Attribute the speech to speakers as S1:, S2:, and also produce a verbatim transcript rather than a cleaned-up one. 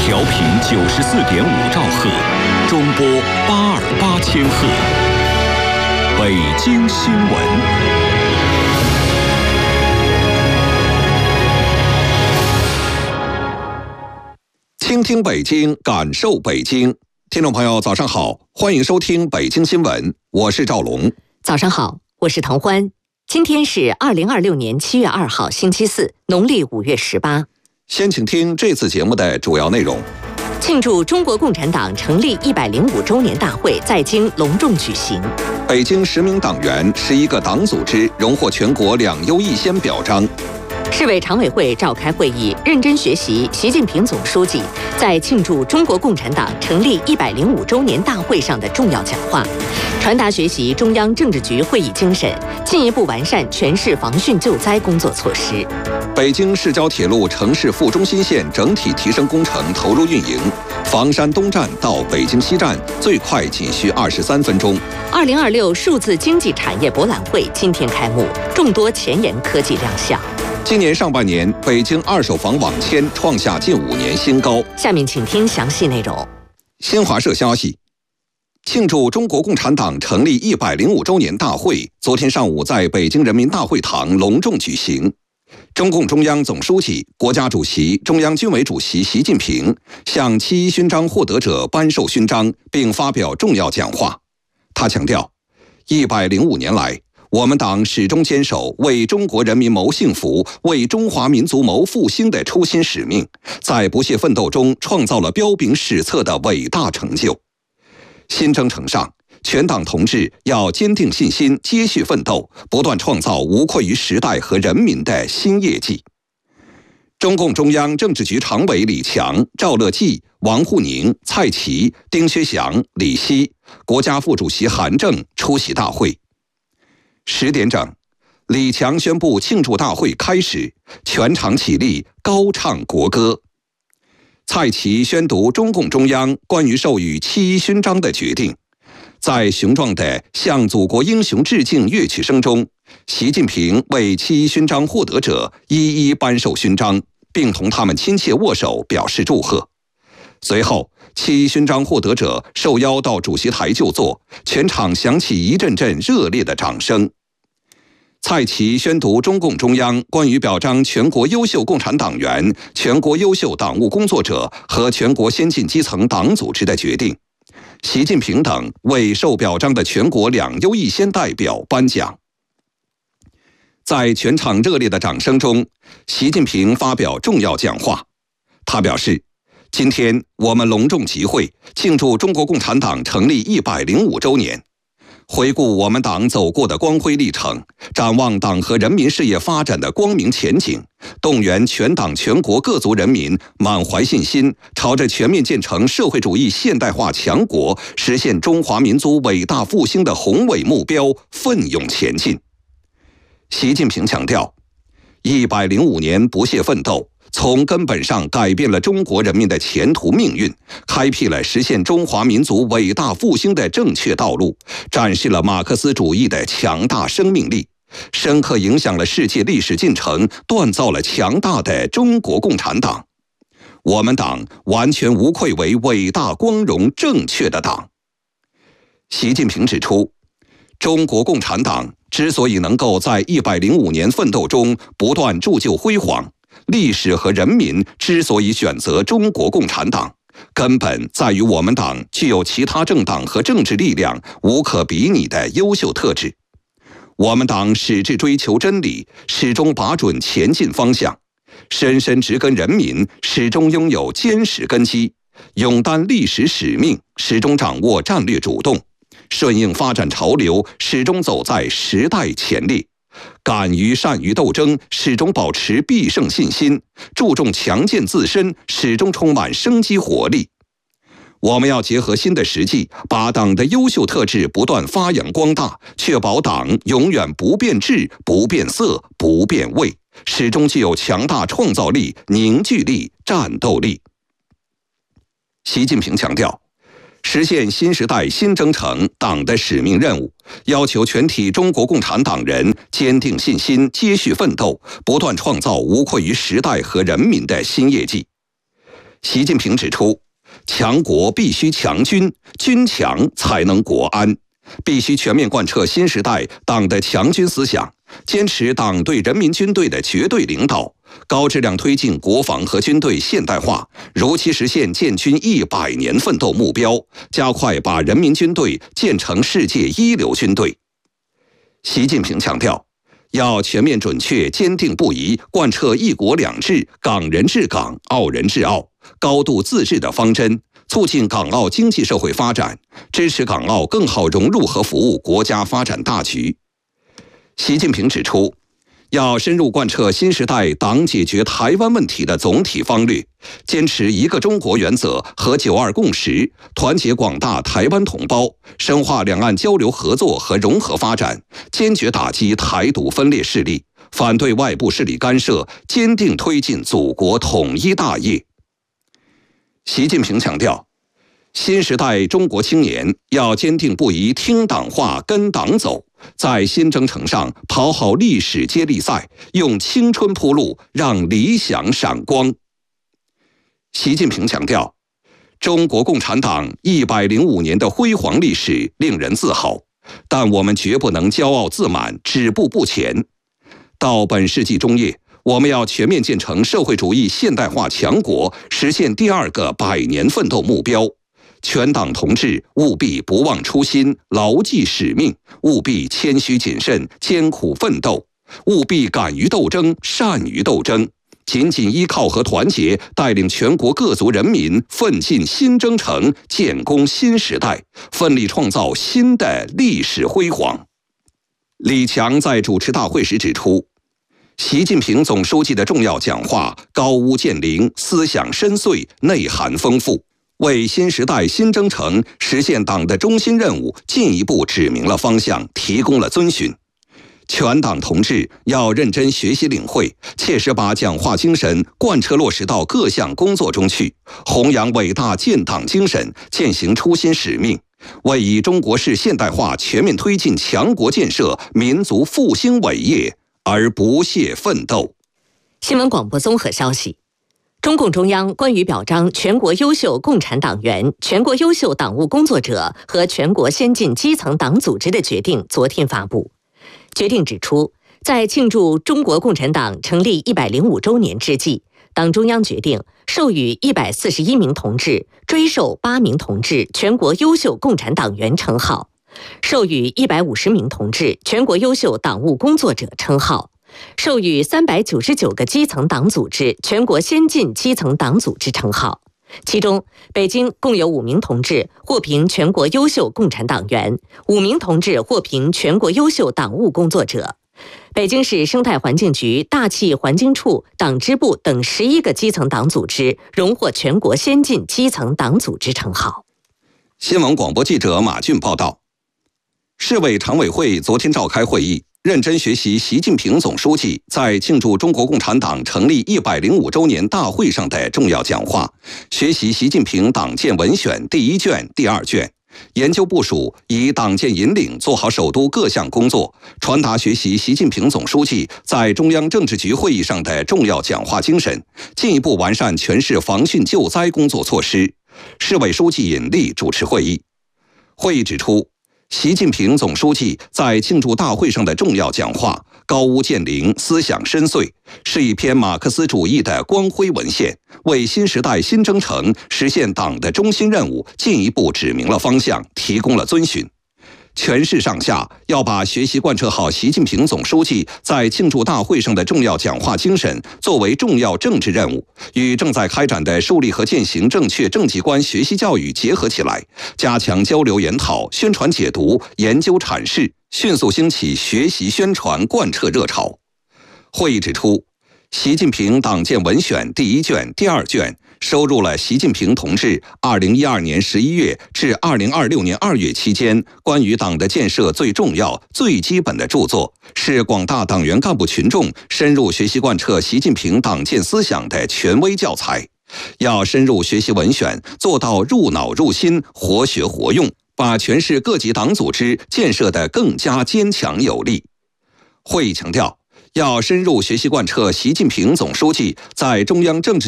S1: 调频九十四点五兆赫，中波八二八千赫。北京新闻。倾听北京，感受北京。听众朋友，早上好，欢迎收听北京新闻，我是赵龙。
S2: 早上好，我是滕欢。今天是二零二六年七月二号，星期四，农历五月十八。
S1: 先请听这次节目的主要内容。
S2: 庆祝中国共产党成立一百零五周年大会在京隆重举行。
S1: 北京十名党员、十一个党组织荣获全国两优一先表彰。
S2: 市委常委会召开会议，认真学习习近平总书记在庆祝中国共产党成立一百零五周年大会上的重要讲话，传达学习中央政治局会议精神，进一步完善全市防汛救灾工作措施。
S1: 北京市郊铁路城市副中心线整体提升工程投入运营，房山东站到北京西站最快仅需二十三分钟。
S2: 二零二六数字经济产业博览会今天开幕，众多前沿科技亮相。
S1: 今年上半年，北京二手房网签创下近五年新高。
S2: 下面请听详细内容。
S1: 新华社消息，庆祝中国共产党成立一百零五周年大会昨天上午在北京人民大会堂隆重举行。中共中央总书记、国家主席、中央军委主席习近平向七一勋章获得者颁授勋章，并发表重要讲话。他强调，一百零五年来，我们党始终坚守为中国人民谋幸福、为中华民族谋复兴的初心使命，在不懈奋斗中创造了彪炳史册的伟大成就。新征程上，全党同志要坚定信心，接续奋斗，不断创造无愧于时代和人民的新业绩。中共中央政治局常委李强、赵乐际、王沪宁、蔡奇、丁薛祥、李希，国家副主席韩正出席大会。十点整，李强宣布庆祝大会开始，全场起立高唱国歌。蔡奇宣读中共中央关于授予七一勋章的决定。在雄壮的向祖国英雄致敬乐曲声中，习近平为七一勋章获得者一一颁授勋章，并同他们亲切握手表示祝贺。随后，七一勋章获得者受邀到主席台就座，全场响起一阵阵热烈的掌声。蔡奇宣读中共中央关于表彰全国优秀共产党员、全国优秀党务工作者和全国先进基层党组织的决定。习近平等为受表彰的全国两优一先代表颁奖。在全场热烈的掌声中，习近平发表重要讲话。他表示，今天我们隆重集会，庆祝中国共产党成立一百零五周年。回顾我们党走过的光辉历程，展望党和人民事业发展的光明前景，动员全党全国各族人民满怀信心，朝着全面建成社会主义现代化强国、实现中华民族伟大复兴的宏伟目标奋勇前进。习近平强调，一百零五年不懈奋斗，从根本上改变了中国人民的前途命运，开辟了实现中华民族伟大复兴的正确道路，展示了马克思主义的强大生命力，深刻影响了世界历史进程，锻造了强大的中国共产党。我们党完全无愧为伟大、光荣、正确的党。习近平指出，中国共产党之所以能够在一百零五年奋斗中不断铸就辉煌，历史和人民之所以选择中国共产党，根本在于我们党具有其他政党和政治力量无可比拟的优秀特质。我们党始志追求真理，始终把准前进方向，深深植根人民，始终拥有坚实根基，勇担历史使命，始终掌握战略主动，顺应发展潮流，始终走在时代前列，敢于善于斗争，始终保持必胜信心，注重强健自身，始终充满生机活力。我们要结合新的实际，把党的优秀特质不断发扬光大，确保党永远不变质、不变色、不变味，始终具有强大创造力、凝聚力、战斗力。习近平强调，实现新时代新征程党的使命任务，要求全体中国共产党人坚定信心，接续奋斗，不断创造无愧于时代和人民的新业绩。 习近平指出，强国必须强军，军强才能国安，必须全面贯彻新时代党的强军思想，坚持党对人民军队的绝对领导，高质量推进国防和军队现代化，如期实现建军一百年奋斗目标，加快把人民军队建成世界一流军队。习近平强调，要全面准确、坚定不移贯彻一国两制、港人治港、澳人治澳、高度自治的方针，促进港澳经济社会发展，支持港澳更好融入和服务国家发展大局。习近平指出，要深入贯彻新时代党解决台湾问题的总体方略，坚持一个中国原则和九二共识，团结广大台湾同胞，深化两岸交流合作和融合发展，坚决打击台独分裂势力，反对外部势力干涉，坚定推进祖国统一大业。习近平强调，新时代中国青年要坚定不移听党话、跟党走，在新征程上跑好历史接力赛，用青春铺路，让理想闪光。习近平强调，中国共产党一百零五年的辉煌历史令人自豪，但我们绝不能骄傲自满、止步不前。到本世纪中叶，我们要全面建成社会主义现代化强国，实现第二个百年奋斗目标。全党同志务必不忘初心，牢记使命，务必谦虚谨慎，艰苦奋斗，务必敢于斗争，善于斗争，紧紧依靠和团结，带领全国各族人民奋进新征程，建功新时代，奋力创造新的历史辉煌。李强在主持大会时指出，习近平总书记的重要讲话高屋建瓴，思想深邃，内涵丰富，为新时代新征程实现党的中心任务进一步指明了方向，提供了遵循。全党同志要认真学习领会，切实把讲话精神贯彻落实到各项工作中去，弘扬伟大建党精神，践行初心使命，为以中国式现代化全面推进强国建设、民族复兴伟业而不懈奋斗。
S2: 新闻广播综合消息，中共中央关于表彰全国优秀共产党员、全国优秀党务工作者和全国先进基层党组织的决定昨天发布。决定指出，在庆祝中国共产党成立一百零五周年之际，党中央决定授予一百四十一名同志追授八名同志全国优秀共产党员称号，授予一百五十名同志全国优秀党务工作者称号，授予三百九十九个基层党组织全国先进基层党组织称号。其中，北京共有五名同志获评全国优秀共产党员，五名同志获评全国优秀党务工作者。北京市生态环境局大气环境处党支部等十一个基层党组织荣获全国先进基层党组织称号。
S1: 新闻广播记者马俊报道，市委常委会昨天召开会议，认真学习习近平总书记在庆祝中国共产党成立一百零五周年大会上的重要讲话，学习习近平党建文选第一卷、第二卷，研究部署以党建引领做好首都各项工作，传达学习习近平总书记在中央政治局会议上的重要讲话精神，进一步完善全市防汛救灾工作措施。市委书记尹力主持会议。会议指出，习近平总书记在庆祝大会上的重要讲话高屋建瓴，思想深邃，是一篇马克思主义的光辉文献，为新时代新征程实现党的中心任务进一步指明了方向，提供了遵循。全市上下要把学习贯彻好习近平总书记在庆祝大会上的重要讲话精神作为重要政治任务，与正在开展的树立和践行正确政绩观学习教育结合起来，加强交流研讨、宣传解读、研究阐释，迅速兴起学习宣传贯彻热潮。会议指出，习近平党建文选第一卷、第二卷收入了习近平同志二零一二年十一月至二零二六年二月期间关于党的建设最重要、最基本的著作，是广大党员干部群众深入学习贯彻习近平党建思想的权威教材。要深入学习文选，做到入脑入心、活学活用，把全市各级党组织建设得更加坚强有力。会议强调，要深入学习贯彻习近平总书记在中央政治